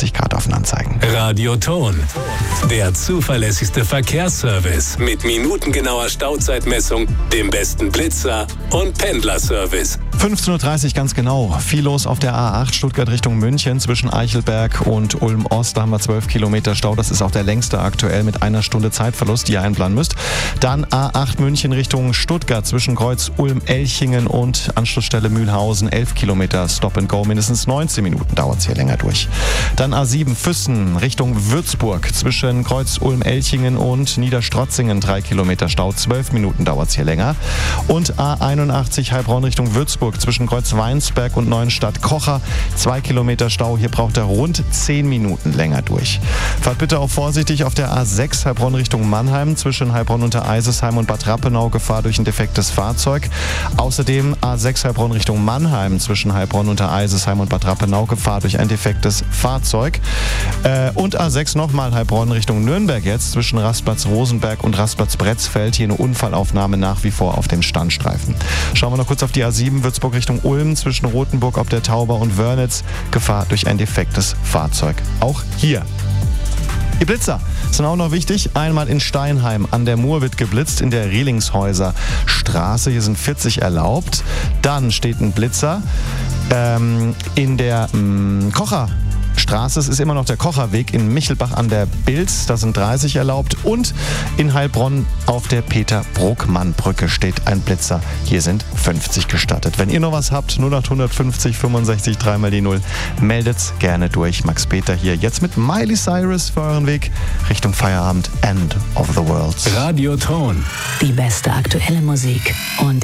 Grad auf den Anzeigen. Radioton, der zuverlässigste Verkehrsservice mit minutengenauer Stauzeitmessung, dem besten Blitzer und Pendlerservice. 15.30 Uhr ganz genau. Viel los auf der A8 Stuttgart Richtung München zwischen Eichelberg und Ulm-Ost. Da haben wir 12 Kilometer Stau. Das ist auch der längste aktuell mit 1 Stunde Zeitverlust, die ihr einplanen müsst. Dann A8 München Richtung Stuttgart zwischen Kreuz Ulm-Elchingen und Anschlussstelle Mühlhausen. 11 Kilometer Stop and Go. Mindestens 19 Minuten dauert es hier länger durch. Dann A7 Füssen Richtung Würzburg zwischen Kreuz Ulm-Elchingen und Niederstrotzingen. 3 Kilometer Stau. 12 Minuten dauert es hier länger. Und A81 Heilbronn Richtung Würzburg zwischen Kreuz Weinsberg und Neuenstadt-Kocher. 2 Kilometer Stau. Hier braucht er rund 10 Minuten länger durch. Fahrt bitte auch vorsichtig auf der A6 Heilbronn Richtung Mannheim zwischen Heilbronn unter Eisesheim und Bad Rappenau. Gefahr durch ein defektes Fahrzeug. Außerdem A6 Heilbronn Richtung Mannheim zwischen Heilbronn unter Eisesheim und Bad Rappenau. Gefahr durch ein defektes Fahrzeug. Und A6 nochmal Heilbronn Richtung Nürnberg jetzt zwischen Rastplatz Rosenberg und Rastplatz Bretzfeld. Hier eine Unfallaufnahme nach wie vor auf dem Standstreifen. Schauen wir noch kurz auf die A7 Würzburg Richtung Ulm zwischen Rothenburg ob der Tauber und Wörnitz. Gefahr durch ein defektes Fahrzeug. Auch hier. Die Blitzer sind auch noch wichtig. Einmal in Steinheim an der Mur wird geblitzt in der Rielingshäuser Straße. Hier sind 40 erlaubt. Dann steht ein Blitzer in der Kocherstraße. Es ist immer noch der Kocherweg in Michelbach an der Bilz. Da sind 30 erlaubt. Und in Heilbronn auf der Peter-Brokmann-Brücke steht ein Blitzer. Hier sind 50 gestattet. Wenn ihr noch was habt, 0850 65 3 die 0, meldet's gerne durch. Max Peter hier jetzt mit Miley Cyrus für euren Weg Richtung Feierabend. End of the World. Radioton. Die beste aktuelle Musik und